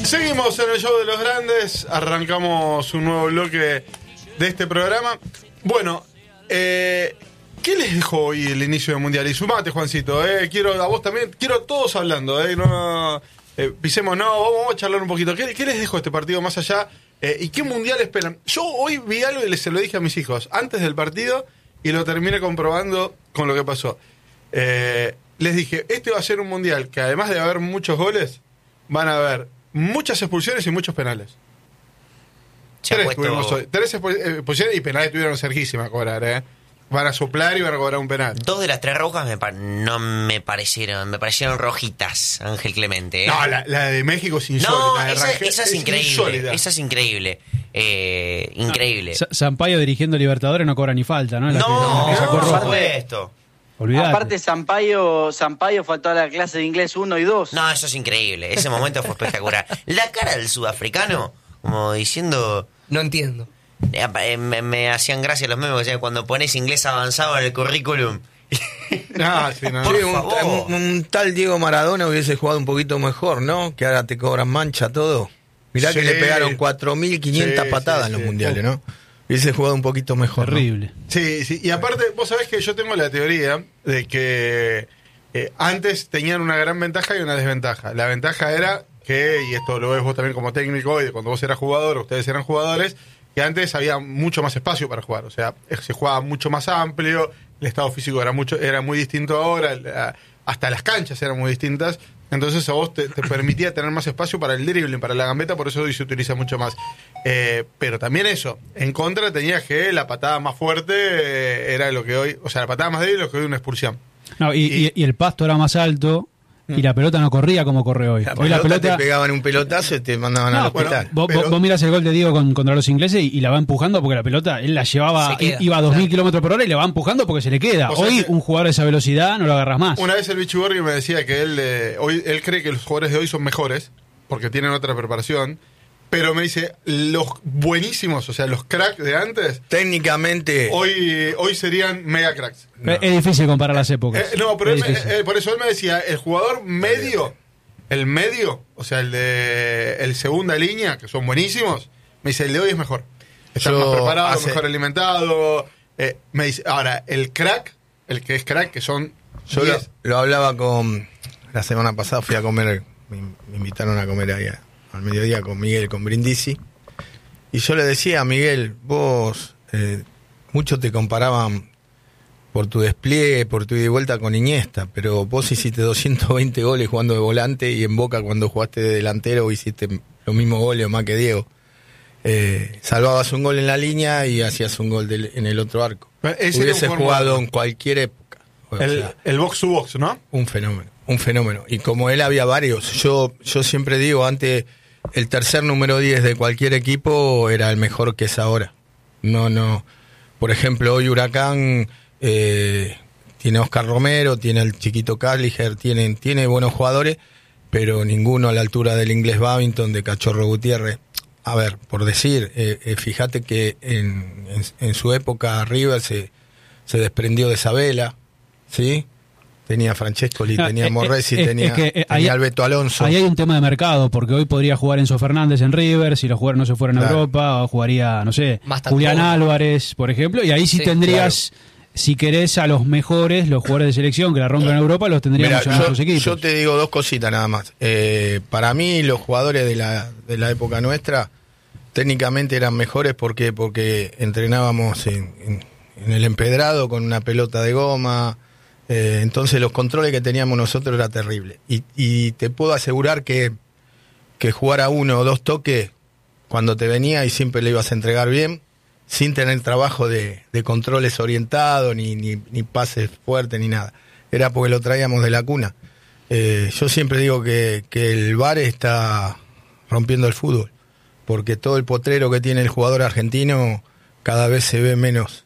Seguimos en el show de los grandes. Arrancamos un nuevo bloque de este programa. Bueno, ¿qué les dejó hoy el inicio del Mundial? Y sumate, Juancito, quiero a vos también, quiero todos hablando, no pisemos, vamos a charlar un poquito. ¿Qué les dejó este partido más allá? ¿Y qué Mundial esperan? Yo hoy vi algo y se lo dije a mis hijos antes del partido y lo terminé comprobando con lo que pasó. Les dije, este va a ser un Mundial que además de haber muchos goles, van a haber muchas expulsiones y muchos penales. Tres expulsiones y penales tuvieron cerquísima a cobrar, Van a soplar y van a cobrar un penal. 2 de las 3 rojas no me parecieron rojitas, Ángel Clemente. No, la de México es insólita. No, esa es increíble. Insólita. Esa es increíble. Increíble. Sampaio dirigiendo Libertadores no cobra ni falta, ¿no? Por supuesto. Olvidate. Aparte, Sampaio faltó a la clase de inglés 1 y 2. No, eso es increíble. Ese momento fue espectacular. La cara del sudafricano, como diciendo... No entiendo. Me hacían gracia los memes, o sea, cuando pones inglés avanzado en el currículum. Un tal Diego Maradona hubiese jugado un poquito mejor, ¿no? Que ahora te cobran mancha todo. Mirá que le pegaron 4.500 patadas en los mundiales, ¿no? Hubiese jugado un poquito mejor. Terrible. ¿no? Sí, y aparte, vos sabés que yo tengo la teoría de que antes tenían una gran ventaja y una desventaja. La ventaja era que, y esto lo ves vos también como técnico, y cuando vos eras jugador, ustedes eran jugadores, que antes había mucho más espacio para jugar. O sea, se jugaba mucho más amplio, el estado físico era muy distinto ahora, hasta las canchas eran muy distintas. Entonces a vos te permitía tener más espacio para el dribbling, para la gambeta, por eso hoy se utiliza mucho más. Pero también eso, en contra tenías que la patada más fuerte era lo que hoy, o sea, la patada más débil es lo que hoy una expulsión. No, y el pasto era más alto y la pelota no corría como corre hoy. Hoy la pelota te pegaban un pelotazo y te mandaban al hospital. Vos mirás el gol de Diego contra los ingleses y la va empujando porque la pelota, él la llevaba, iba a 2.000 kilómetros por hora y la va empujando porque se le queda. Hoy un jugador de esa velocidad no lo agarras más. Una vez el Bichi Borghi me decía que él cree que los jugadores de hoy son mejores porque tienen otra preparación. Pero me dice, los buenísimos, o sea, los cracks de antes, técnicamente hoy serían mega cracks. No. Es difícil comparar las épocas. Pero por eso él me decía, el jugador medio, o sea, el segunda línea, que son buenísimos, me dice, el de hoy es mejor. Está más preparado, mejor alimentado. Me dice, ahora, el crack, el que es crack, que son... Yo lo hablaba la semana pasada, fui a comer, me invitaron a comer allá al mediodía con Miguel, con Brindisi, y yo le decía a Miguel, vos, muchos te comparaban por tu despliegue, por tu ida y vuelta con Iniesta, pero vos hiciste 220 goles jugando de volante y en Boca cuando jugaste de delantero hiciste los mismos goles o más que Diego. Salvabas un gol en la línea y hacías un gol en el otro arco. Hubiese jugado en cualquier época. El box to box, ¿no? Un fenómeno. Y como él había varios, yo siempre digo, antes el tercer número 10 de cualquier equipo era el mejor que es ahora. No. Por ejemplo, hoy Huracán tiene a Oscar Romero, tiene al chiquito Carliger, tiene buenos jugadores, pero ninguno a la altura del inglés Babington, de Cachorro Gutiérrez. A ver, por decir, fíjate que en su época River se desprendió de Sabela, ¿sí? Tenía Francescoli, tenía Morresi, tenía Alberto Alonso. Ahí hay un tema de mercado, porque hoy podría jugar Enzo Fernández en River, si los jugadores no se fueran a Europa, o jugaría, no sé, Julián Álvarez, por ejemplo, y ahí sí tendrías, si querés, a los mejores, los jugadores de selección que la rompen en Europa, los tendríamos en nuestros equipos. Yo te digo dos cositas nada más. Para mí, los jugadores de la época nuestra, técnicamente eran mejores, porque entrenábamos en el empedrado con una pelota de goma. Entonces los controles que teníamos nosotros era terrible y te puedo asegurar que jugar a 1 o 2 toques cuando te venía y siempre le ibas a entregar bien sin tener trabajo de controles orientados ni pases fuertes ni nada, era porque lo traíamos de la cuna. Yo siempre digo que el VAR está rompiendo el fútbol porque todo el potrero que tiene el jugador argentino cada vez se ve menos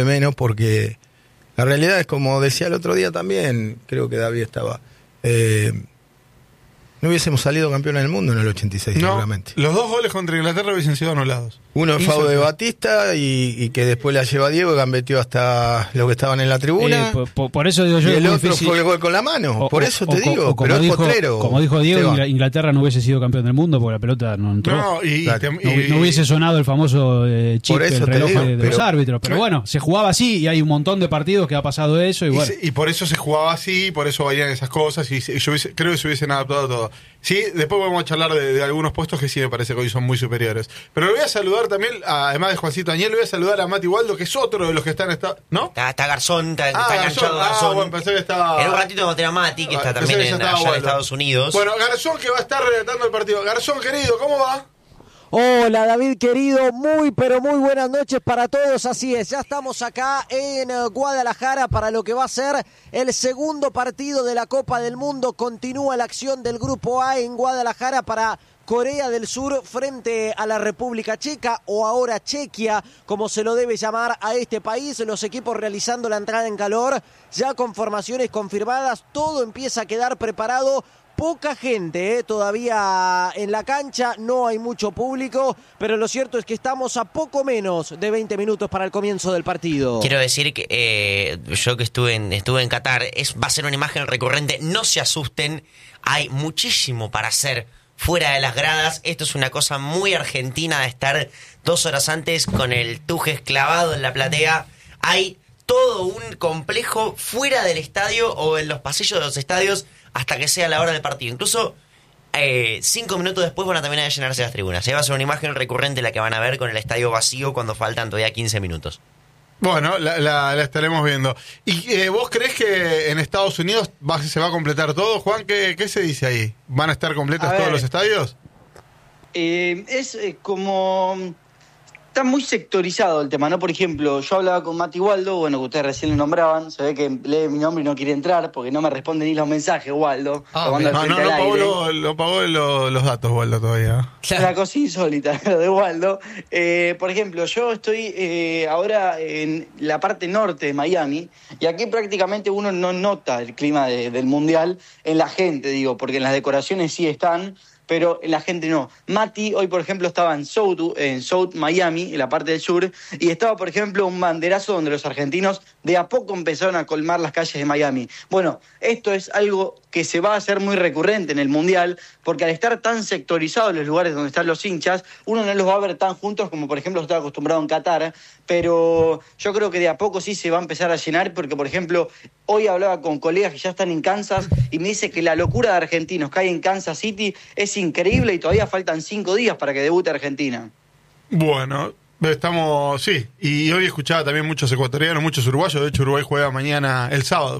porque la realidad es, como decía el otro día también, creo que David estaba, no hubiésemos salido campeones del mundo en el 86, seguramente. Los 2 goles contra Inglaterra hubiesen sido anulados. Uno en FAU de Batista y que después la lleva Diego y gambeteó hasta los que estaban en la tribuna. Por eso digo yo. Y el otro fue el gol con la mano. Por eso te digo, pero es potrero. Como dijo Diego, Inglaterra no hubiese sido campeón del mundo porque la pelota no entró. No hubiese sonado el famoso chip del reloj de los árbitros. Pero bueno, se jugaba así y hay un montón de partidos que ha pasado eso. Y por eso se jugaba así, por eso valían esas cosas. Y yo creo que se hubiesen adaptado todo. Sí, después vamos a charlar de algunos puestos que sí me parece que hoy son muy superiores. Pero le voy a saludar también, además de Juancito Añel, le voy a saludar a Mati Waldo, que es otro de los que están... ¿No? Está Garzón, está enganchado Garzón. Bueno, pensé que estaba... En un ratito vamos a tener a Mati, que está también allá en Estados Unidos. Bueno, Garzón que va a estar relatando el partido. Garzón, querido, ¿cómo va? Hola David querido, muy pero muy buenas noches para todos, así es, ya estamos acá en Guadalajara para lo que va a ser el segundo partido de la Copa del Mundo. Continúa la acción del Grupo A en Guadalajara para Corea del Sur frente a la República Checa, o ahora Chequia, como se lo debe llamar a este país. Los equipos realizando la entrada en calor, ya con formaciones confirmadas, todo empieza a quedar preparado. Poca gente todavía en la cancha, no hay mucho público, pero lo cierto es que estamos a poco menos de 20 minutos para el comienzo del partido. Quiero decir que yo que estuve en Qatar, va a ser una imagen recurrente, no se asusten, hay muchísimo para hacer fuera de las gradas. Esto es una cosa muy argentina de estar 2 horas antes con el Tujes clavado en la platea. Hay todo un complejo fuera del estadio o en los pasillos de los estadios hasta que sea la hora del partido. Incluso 5 minutos después van a terminar de llenarse las tribunas. Ahí va a ser una imagen recurrente la que van a ver con el estadio vacío cuando faltan todavía 15 minutos. Bueno, la estaremos viendo. ¿Y vos creés que en Estados Unidos se va a completar todo, Juan? ¿Qué se dice ahí? ¿Van a estar completos todos los estadios? Es como... Está muy sectorizado el tema, ¿no? Por ejemplo, yo hablaba con Mati Waldo, bueno, que ustedes recién le nombraban, se ve que lee mi nombre y no quiere entrar porque no me responde ni los mensajes, Waldo. No pagó los datos, Waldo, todavía. Una cosa insólita, lo de Waldo. Por ejemplo, yo estoy ahora en la parte norte de Miami y aquí prácticamente uno no nota el clima del Mundial en la gente, digo, porque en las decoraciones sí están, pero la gente no. Mati hoy, por ejemplo, estaba en South Miami, en la parte del sur, y estaba, por ejemplo, un banderazo donde los argentinos de a poco empezaron a colmar las calles de Miami. Bueno, esto es algo que se va a hacer muy recurrente en el Mundial, porque al estar tan sectorizados los lugares donde están los hinchas, uno no los va a ver tan juntos como, por ejemplo, estaba acostumbrado en Qatar, pero yo creo que de a poco sí se va a empezar a llenar, porque, por ejemplo, hoy hablaba con colegas que ya están en Kansas y me dice que la locura de argentinos que hay en Kansas City es increíble y todavía faltan 5 días para que debute Argentina. Bueno, sí, y hoy escuchaba también muchos ecuatorianos, muchos uruguayos. De hecho, Uruguay juega el sábado,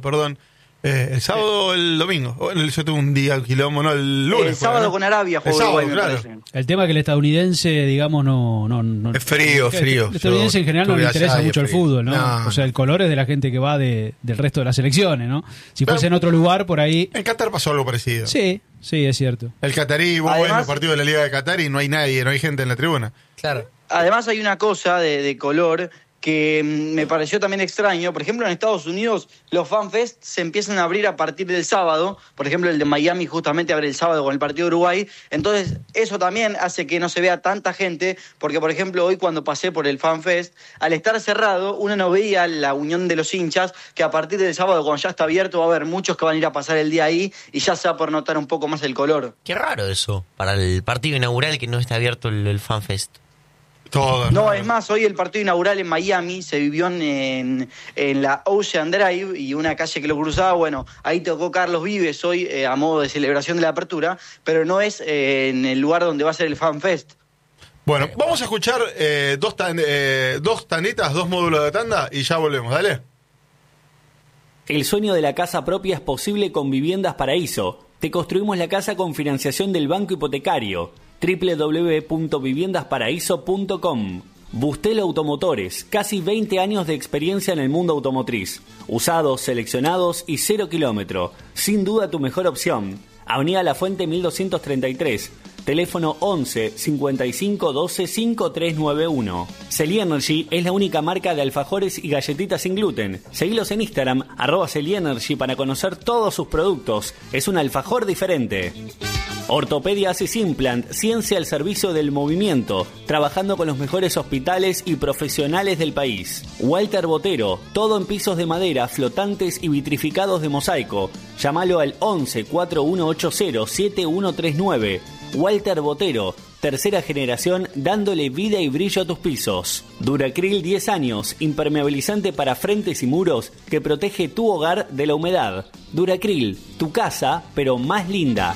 el sábado o el domingo. Yo tengo un día quilombo, no, el lunes. El sábado, ¿no? Con Arabia juega Uruguay, claro. Me parece. El tema es que el estadounidense, digamos, no es frío. El estadounidense en general no le interesa mucho el fútbol, ¿no? O sea, el color es de la gente que va del resto de las selecciones, ¿no? Si fuese en otro lugar, por ahí... En Qatar pasó algo parecido. Sí, es cierto. El catarí, vos ves los partidos de la Liga de Qatar y no hay nadie, no hay gente en la tribuna. Claro. Además hay una cosa de color que me pareció también extraño. Por ejemplo, en Estados Unidos los FanFest se empiezan a abrir a partir del sábado. Por ejemplo, el de Miami justamente abre el sábado con el partido de Uruguay. Entonces, eso también hace que no se vea tanta gente, porque, por ejemplo, hoy cuando pasé por el FanFest, al estar cerrado, uno no veía la unión de los hinchas, que a partir del sábado, cuando ya está abierto, va a haber muchos que van a ir a pasar el día ahí y ya se va a poder notar un poco más el color. Qué raro eso, para el partido inaugural que no está abierto el FanFest. No, es más, hoy el partido inaugural en Miami se vivió en la Ocean Drive y una calle que lo cruzaba. Bueno, ahí tocó Carlos Vives hoy a modo de celebración de la apertura, pero no es en el lugar donde va a ser el FanFest. Bueno, vamos a escuchar dos tanditas, 2 módulos de tanda y ya volvemos, dale. El sueño de la casa propia es posible con Viviendas Paraíso. Te construimos la casa con financiación del Banco Hipotecario. www.viviendasparaíso.com. Bustelo Automotores, casi 20 años de experiencia en el mundo automotriz. Usados, seleccionados y 0 kilómetro. Sin duda tu mejor opción. Avenida La Fuente 1233. Teléfono 11 55 12 5391. Celienergy es la única marca de alfajores y galletitas sin gluten. Seguilos en Instagram, @Celienergy, para conocer todos sus productos. Es un alfajor diferente. Ortopedia Asis Implant, ciencia al servicio del movimiento, trabajando con los mejores hospitales y profesionales del país. Walter Botero, todo en pisos de madera, flotantes y vitrificados de mosaico. Llámalo al 11 4180 7139. Walter Botero, tercera generación dándole vida y brillo a tus pisos. Duracril 10 años, impermeabilizante para frentes y muros que protege tu hogar de la humedad. Duracril, tu casa, pero más linda.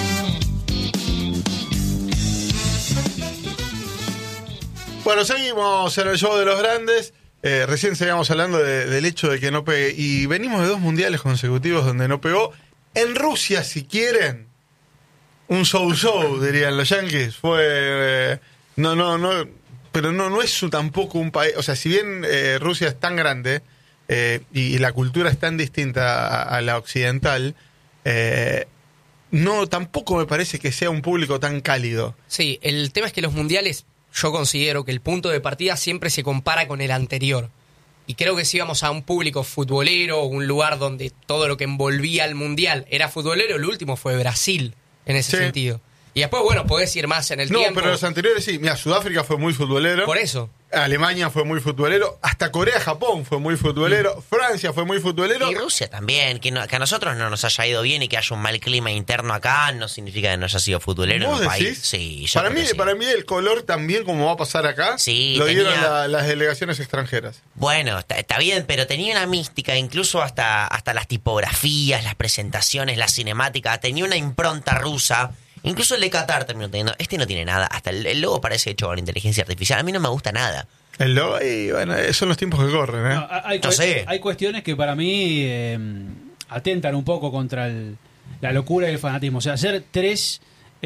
Bueno, seguimos en el show de los grandes. Recién seguíamos hablando del hecho de que no pegue. Y venimos de 2 mundiales consecutivos donde no pegó. En Rusia, si quieren, un show, dirían los yankees. Fue... pero no es tampoco un país... O sea, si bien Rusia es tan grande y la cultura es tan distinta a la occidental, tampoco me parece que sea un público tan cálido. Sí, el tema es que los mundiales... Yo considero que el punto de partida siempre se compara con el anterior. Y creo que si íbamos a un público futbolero, un lugar donde todo lo que envolvía al mundial era futbolero, el último fue Brasil, en ese sentido. Y después, bueno, podés ir más en el tiempo. No, pero los anteriores sí. Mira, Sudáfrica fue muy futbolero. Por eso. Alemania fue muy futbolero. Hasta Corea-Japón fue muy futbolero. Francia fue muy futbolero. Y Rusia también. Que a nosotros no nos haya ido bien y que haya un mal clima interno acá no significa que no haya sido futbolero en un país. Sí, para mí el color también, como va a pasar acá, sí, lo dieron las delegaciones extranjeras. Bueno, está bien, pero tenía una mística, incluso hasta las tipografías, las presentaciones, la cinemática. Tenía una impronta rusa. Incluso el de Qatar terminó teniendo. Este no tiene nada. Hasta el logo parece hecho con inteligencia artificial. A mí no me gusta nada. El logo, y bueno, son los tiempos que corren, ¿eh? No sé. Hay cuestiones que para mí atentan un poco contra la locura y el fanatismo. O sea, hacer tres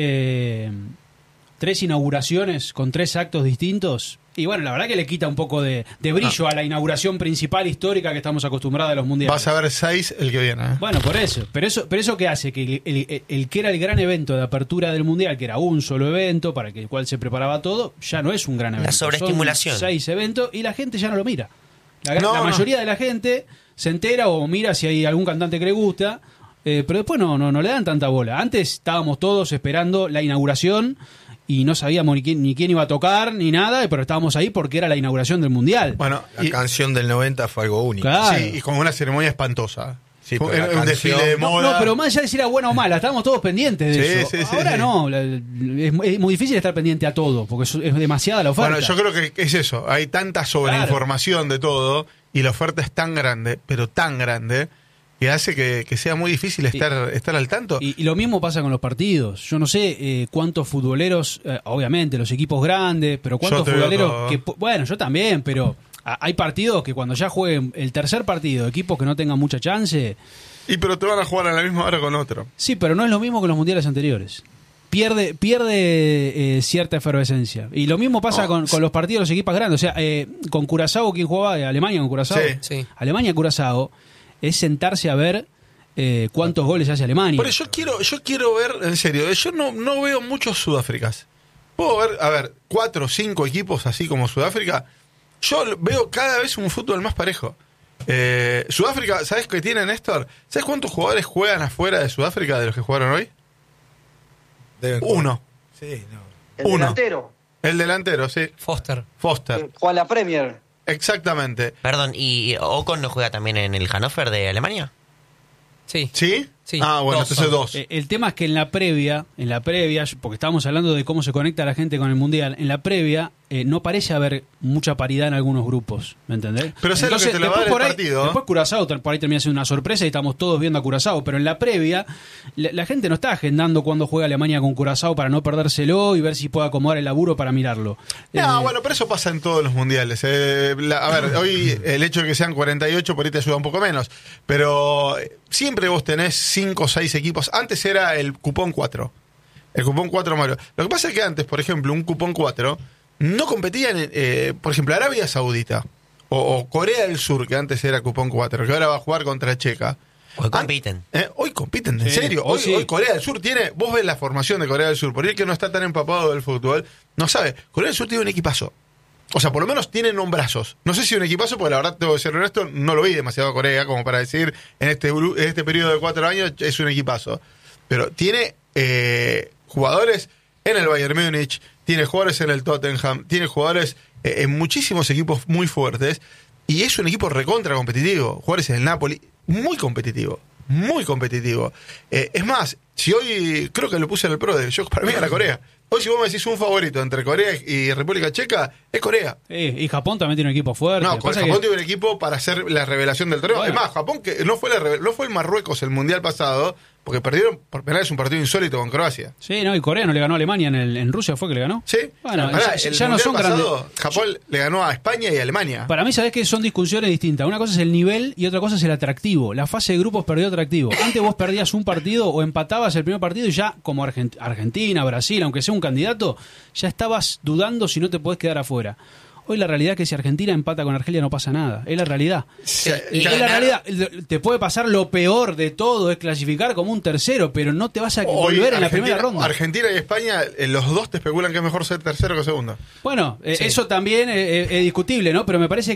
inauguraciones con 3 actos distintos. Y bueno, la verdad que le quita un poco de brillo a la inauguración principal histórica que estamos acostumbrados a los mundiales. Vas a ver 6 el que viene, ¿eh? Bueno, por eso. Pero eso que hace que el que era el gran evento de apertura del mundial, que era un solo evento para el cual se preparaba todo, ya no es un gran evento. La sobreestimulación. Son 6 eventos y la gente ya no lo mira. La mayoría de la gente se entera o mira si hay algún cantante que le gusta, pero después no le dan tanta bola. Antes estábamos todos esperando la inauguración y no sabíamos ni quién iba a tocar ni nada, pero estábamos ahí porque era la inauguración del mundial. Bueno, la canción del 90 fue algo único. Claro. Sí, y con una ceremonia espantosa. Sí, un desfile de moda. No, pero más allá de si era buena o mala, estábamos todos pendientes de eso. Ahora no, es muy difícil estar pendiente a todo, porque es demasiada la oferta. Bueno, yo creo que es eso, hay tanta sobreinformación de todo, y la oferta es tan grande, pero tan grande, que hace que sea muy difícil estar al tanto. Y lo mismo pasa con los partidos. Yo no sé cuántos futboleros, obviamente los equipos grandes, pero cuántos futboleros bueno, yo también, pero hay partidos que cuando ya jueguen el tercer partido, equipos que no tengan mucha chance. Pero te van a jugar a la misma hora con otro. Sí, pero no es lo mismo que los mundiales anteriores. Pierde cierta efervescencia. Y lo mismo pasa con los partidos de los equipos grandes. O sea, con Curazao, ¿quién jugaba? ¿Alemania con Curazao? Sí. Alemania-Curazao es sentarse a ver cuántos goles hace Alemania. Pero yo quiero ver, en serio, yo no veo muchos Sudáfricas. Puedo ver, 4 o 5 equipos así como Sudáfrica. Yo veo cada vez un fútbol más parejo. Sudáfrica, ¿sabes qué tiene, Néstor? ¿Sabes cuántos jugadores juegan afuera de Sudáfrica de los que jugaron hoy? 1. Sí, no. El delantero. El delantero, sí. Foster. Juega la Premier. Exactamente. Perdón, ¿y Ocon no juega también en el Hannover de Alemania? Sí. ¿Sí? Sí. Ah, bueno, entonces 2. El tema es que en la previa, porque estábamos hablando de cómo se conecta la gente con el Mundial, en la previa no parece haber mucha paridad en algunos grupos, ¿me entendés? Pero sé lo que te lo va a dar el partido. Después Curazao por ahí termina siendo una sorpresa y estamos todos viendo a Curazao, pero en la previa la gente no está agendando cuando juega Alemania con Curazao para no perdérselo y ver si puede acomodar el laburo para mirarlo. Bueno, pero eso pasa en todos los mundiales. A ver, hoy el hecho de que sean 48 por ahí te ayuda un poco menos, pero siempre vos tenés 5 o 6 equipos. Antes era el cupón 4. El cupón 4 malo. Lo que pasa es que antes, por ejemplo, un cupón 4 no competían, por ejemplo, Arabia Saudita o Corea del Sur, que antes era cupón 4, que ahora va a jugar contra Checa. Hoy compiten. Hoy compiten, en serio. Hoy Corea del Sur tiene... Vos ves la formación de Corea del Sur, por ahí que no está tan empapado del fútbol, no sabe. Corea del Sur tiene un equipazo. O sea, por lo menos tiene nombrazos. No sé si un equipazo, porque la verdad, tengo que ser honesto, no lo vi demasiado a Corea como para decir en este periodo de 4 años es un equipazo. Pero tiene jugadores en el Bayern Múnich, tiene jugadores en el Tottenham, tiene jugadores en muchísimos equipos muy fuertes, y es un equipo recontra competitivo. Jugadores en el Napoli, muy competitivo. Muy competitivo. Es más, si hoy, creo que lo puse en el PRO, yo para mí era Corea. Hoy si vos me decís un favorito entre Corea y República Checa, es Corea. Y Japón también tiene un equipo fuerte. No, Japón tiene un equipo para hacer la revelación del torneo. Bueno. Es más, Japón, que no fue el Marruecos el Mundial pasado, porque perdieron por penales un partido insólito con Croacia. Sí, no, y Corea no le ganó a Alemania en Rusia, ¿fue que le ganó? Sí. Bueno, ya no son grandes. Japón le ganó a España y a Alemania. Para mí, sabés que son discusiones distintas. Una cosa es el nivel y otra cosa es el atractivo. La fase de grupos perdió atractivo. Antes vos perdías un partido o empatabas el primer partido y ya, como Argentina, Brasil, aunque sea un candidato, ya estabas dudando si no te podés quedar afuera. Hoy la realidad es que si Argentina empata con Argelia no pasa nada. Es la realidad. Es la realidad. Te puede pasar lo peor de todo, es clasificar como un tercero, pero no te vas a volver en la primera ronda. Argentina y España, los dos te especulan que es mejor ser tercero que segundo. Bueno, sí. Eso también es discutible, ¿no? Pero me parece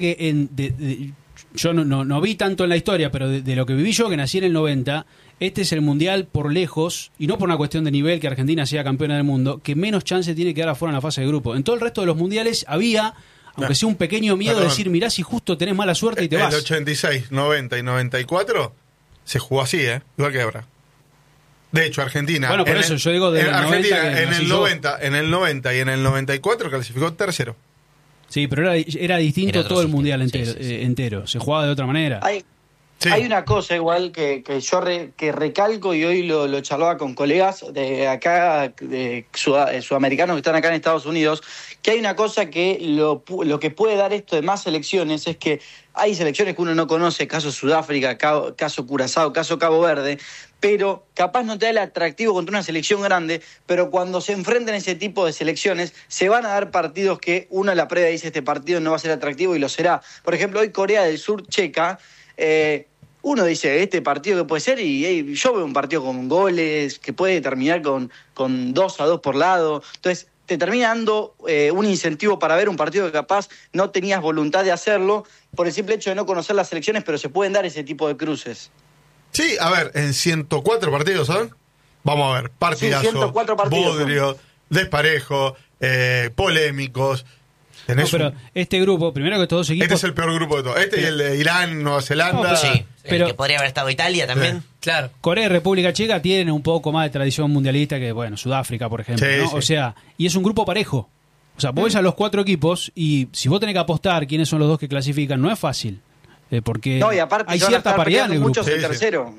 que yo no vi tanto en la historia, pero de lo que viví yo, que nací en el 90, este es el mundial por lejos, y no por una cuestión de nivel que Argentina sea campeona del mundo, que menos chance tiene que dar afuera en la fase de grupo. En todo el resto de los mundiales había, aunque sea un pequeño miedo, de decir, mirá si justo tenés mala suerte y te vas. En el 86, 90 y 94 se jugó así, igual que ahora. De hecho, Argentina... Bueno, por eso yo digo de Argentina en el 90 y en el 94 clasificó tercero. Sí, pero era distinto todo el mundial entero. Se jugaba de otra manera. Hay una cosa igual que yo recalco, y hoy lo charlaba con colegas de acá, de sudamericanos que están acá en Estados Unidos, que hay una cosa que lo que puede dar esto de más selecciones es que hay selecciones que uno no conoce, caso Sudáfrica, caso Curazao, caso Cabo Verde, pero capaz no te da el atractivo contra una selección grande, pero cuando se enfrenten ese tipo de selecciones se van a dar partidos que uno en la previa dice este partido no va a ser atractivo y lo será. Por ejemplo, hoy Corea del Sur, Checa, uno dice, este partido que puede ser, y yo veo un partido con goles, que puede terminar con 2-2 por lado. Entonces, te termina dando un incentivo para ver un partido que capaz no tenías voluntad de hacerlo por el simple hecho de no conocer las selecciones, pero se pueden dar ese tipo de cruces. Sí, a ver, en 104 partidos, ¿sabes? Vamos a ver, partidazo, sí, 104 partidos, bodrio, desparejo, polémicos. Pero este grupo, primero que estos dos equipos... Este es el peor grupo de todos. Este y el de Irán, Nueva Zelanda... Sí, pero que podría haber estado Italia también. Claro. Corea y República Checa tienen un poco más de tradición mundialista que, bueno, Sudáfrica, por ejemplo, ¿no? Sí. O sea, y es un grupo parejo. O sea, vos ves a los 4 equipos y si vos tenés que apostar quiénes son los 2 que clasifican, no es fácil. Porque no, y aparte hay cierta paridad en el grupo. Muchos el tercero.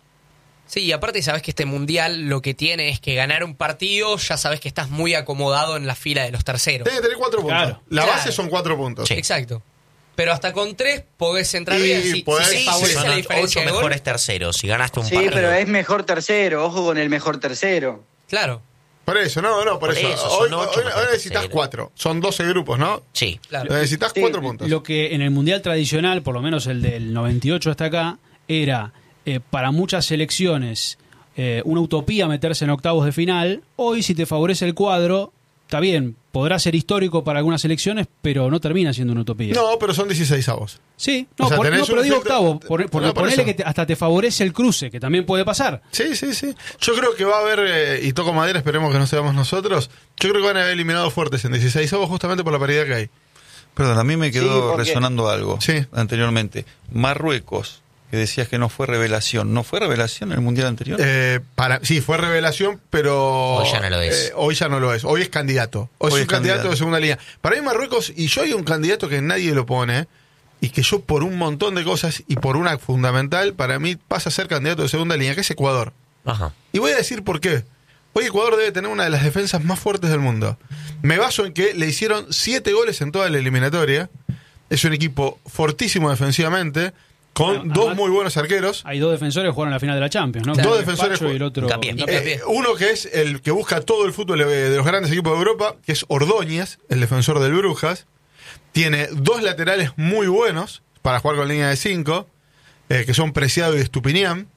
Sí, y aparte sabes que este mundial lo que tiene es que ganar un partido, ya sabes que estás muy acomodado en la fila de los terceros. Tienes que tener 4 puntos. Claro. La base son 4 puntos. Sí. Exacto. Pero hasta con 3 podés entrar bien. Si favorece la diferencia de gol. Mejores terceros, si ganaste un partido. Sí, pero es mejor tercero. Ojo con el mejor tercero. Claro. Por eso, por eso. Hoy necesitas 4. Son 12 grupos, ¿no? Sí. Claro. Necesitas 4 puntos. Lo que en el mundial tradicional, por lo menos el del 98 hasta acá, era... para muchas selecciones una utopía meterse en octavos de final. Hoy, si te favorece el cuadro, está bien, podrá ser histórico para algunas selecciones, pero no termina siendo una utopía. No, pero son 16avos. Sí, pero digo octavo, porque ponele que hasta te favorece el cruce, que también puede pasar. Sí. Yo creo que va a haber, y toco madera, esperemos que no seamos nosotros, yo creo que van a haber eliminado fuertes en 16avos justamente por la paridad que hay. Perdón, a mí me quedó resonando algo anteriormente. Marruecos, que decías que no fue revelación. ¿No fue revelación en el mundial anterior? Sí, fue revelación, pero... Hoy ya no lo es. Hoy ya no lo es. Hoy es candidato. Hoy es un candidato de segunda línea. Para mí Marruecos, y yo hay un candidato que nadie lo pone, y que yo por un montón de cosas, y por una fundamental, para mí pasa a ser candidato de segunda línea, que es Ecuador. Ajá. Y voy a decir por qué. Hoy Ecuador debe tener una de las defensas más fuertes del mundo. Me baso en que le hicieron 7 goles en toda la eliminatoria. Es un equipo fortísimo defensivamente, con 2 muy buenos arqueros. Hay 2 defensores que jugaron la final de la Champions, ¿no? Claro. 2 defensores y el otro... uno que es el que busca todo el fútbol de los grandes equipos de Europa, que es Ordóñez, el defensor del Brujas. Tiene 2 laterales muy buenos para jugar con línea de 5, que son Preciado y Estupiñán.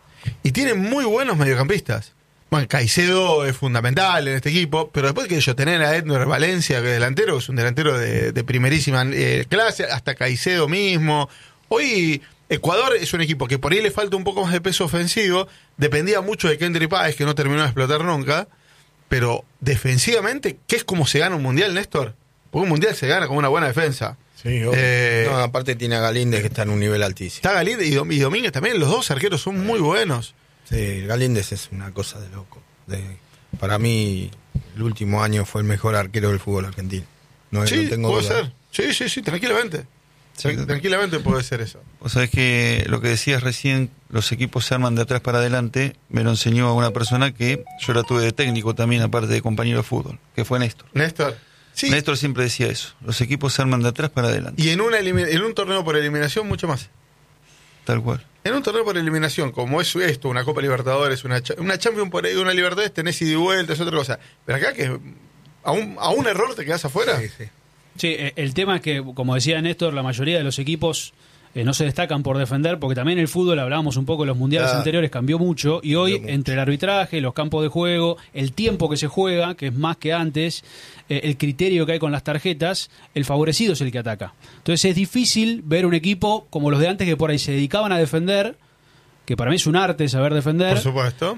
Y tiene muy buenos mediocampistas. Bueno, Caicedo es fundamental en este equipo, pero después que ellos tener a Edner Valencia, que es delantero, es un delantero de primerísima clase, hasta Caicedo mismo. Hoy Ecuador es un equipo que por ahí le falta un poco más de peso ofensivo, dependía mucho de Kendry Páez, que no terminó de explotar nunca, pero defensivamente, ¿qué es como se gana un mundial, Néstor? Porque un mundial se gana con una buena defensa. Sí, no, aparte tiene a Galíndez que está en un nivel altísimo. Está Galíndez y Domínguez también, los dos arqueros son muy buenos. Sí, Galíndez es una cosa de loco. Para mí, el último año fue el mejor arquero del fútbol argentino. No tengo puede duda. ser. Sí, tranquilamente. Tranquilamente puede ser eso. O sea, es que lo que decías recién, los equipos se arman de atrás para adelante, me lo enseñó una persona que yo la tuve de técnico también, aparte de compañero de fútbol, que fue Néstor. Sí. Néstor siempre decía eso, los equipos se arman de atrás para adelante. Y en un torneo por eliminación mucho más. Tal cual. En un torneo por eliminación, como es esto, una Copa Libertadores, una Champions por ahí, una Libertadores, tenés ida y vuelta, es otra cosa. Pero acá que a un error te quedás afuera. Sí, el tema es que, como decía Néstor, la mayoría de los equipos no se destacan por defender, porque también el fútbol, hablábamos un poco en los mundiales anteriores, cambió mucho, y hoy entre el arbitraje, los campos de juego, el tiempo que se juega, que es más que antes, el criterio que hay con las tarjetas, el favorecido es el que ataca. Entonces es difícil ver un equipo como los de antes, que por ahí se dedicaban a defender, que para mí es un arte saber defender. Por supuesto.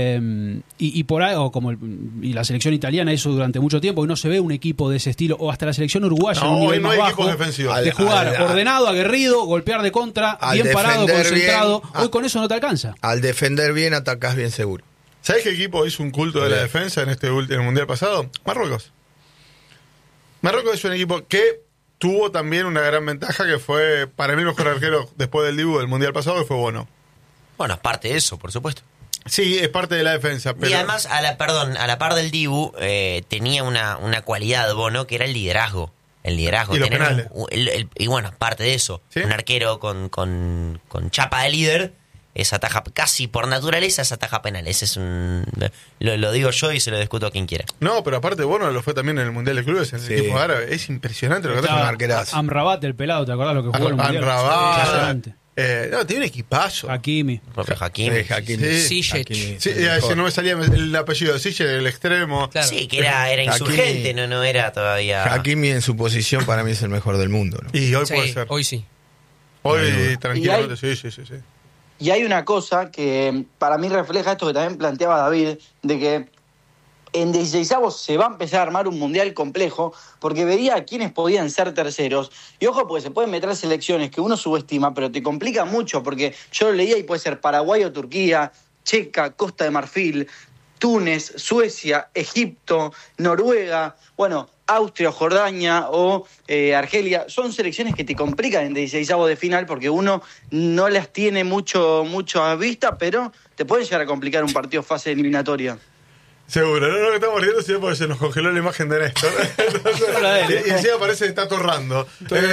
Y por ahí, y la selección italiana hizo durante mucho tiempo, y no se ve un equipo de ese estilo, o hasta la selección uruguaya en un nivel más bajo, de jugar ordenado, aguerrido, golpear de contra, bien parado, concentrado. Bien, hoy con eso no te alcanza. Al defender bien, atacás bien seguro. ¿Sabés qué equipo hizo un culto de la defensa en el mundial pasado? Marruecos. Marruecos es un equipo que tuvo también una gran ventaja, que fue para mí el mejor arquero después del Dibu del mundial pasado, que fue Bono. Bueno, es parte de eso, por supuesto. Sí, es parte de la defensa. Pero... Y además, a la par del Dibu, tenía una cualidad, Bono, que era el liderazgo. El liderazgo. Y los penales. Y bueno, parte de eso. ¿Sí? Un arquero con chapa de líder, esa ataja, casi por naturaleza, esa ataja penal. Ese es lo digo yo y se lo discuto a quien quiera. No, pero aparte Bono lo fue también en el Mundial de Clubes, en el equipo árabe. Es impresionante lo que hace un arquerazo. Amrabat, el pelado, ¿te acordás lo que jugó en el Mundial? Amrabat. No, tiene un equipazo. Hakimi. Hakimi. Sí, no me salía el apellido de Siche, el extremo. Claro. Sí, que era insurgente, no era todavía. Hakimi en su posición para mí es el mejor del mundo, ¿no? Y hoy puede ser. Hoy sí. Hoy tranquilamente, sí. Y hay una cosa que para mí refleja esto que también planteaba David, de que en 16avos se va a empezar a armar un mundial complejo, porque veía a quienes podían ser terceros. Y ojo, porque se pueden meter selecciones que uno subestima, pero te complica mucho, porque yo lo leía y puede ser Paraguay o Turquía, Checa, Costa de Marfil, Túnez, Suecia, Egipto, Noruega, bueno, Austria o Jordania o Argelia. Son selecciones que te complican en 16avos de final, porque uno no las tiene mucho a vista, pero te pueden llegar a complicar un partido fase eliminatoria. Seguro, no que estamos riendo, sino porque se nos congeló la imagen de Néstor. Entonces, y encima parece que está torrando.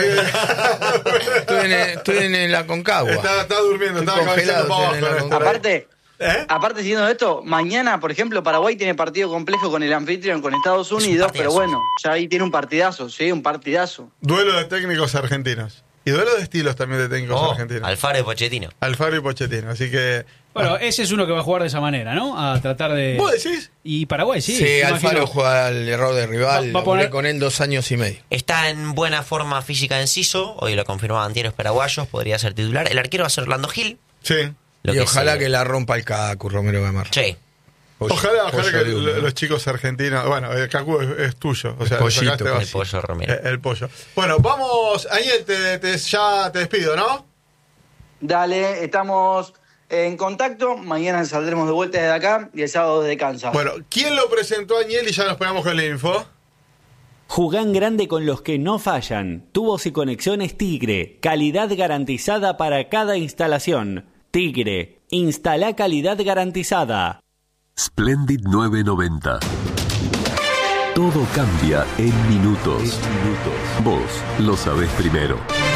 Estoy en la Concagua. Está durmiendo, está congelado. Aparte, siendo esto, mañana, por ejemplo, Paraguay tiene partido complejo con el anfitrión, con Estados Unidos, pero bueno, ya ahí tiene un partidazo, sí, un partidazo. Duelo de técnicos argentinos. Y duelo de estilos también de técnicos argentinos. Alfaro y Pochettino. Así que... Bueno, ese es uno que va a jugar de esa manera, ¿no? A tratar de... ¿Vos decís? Y Paraguay, sí. Sí, Alfaro juega al error de rival, va a poner con él 2 años y medio. Está en buena forma física Enciso, hoy lo confirmaban diarios paraguayos, podría ser titular. El arquero va a ser Orlando Gil. Sí. Y ojalá que la rompa el Cacu, Romero Gamarra. Sí. Ojalá que los chicos argentinos... Bueno, el Cacu es tuyo. O sea, el pollo Romero. El pollo. Bueno, vamos... Aniel, ya te despido, ¿no? Dale, estamos en contacto. Mañana saldremos de vuelta desde acá y el sábado desde Kansas. Bueno, ¿quién lo presentó a Aniel y ya nos pegamos con la info? Jugán grande con los que no fallan. Tubos y conexiones Tigre. Calidad garantizada para cada instalación. Tigre. Instala calidad garantizada. Splendid 990. Todo cambia en minutos. Vos lo sabés primero.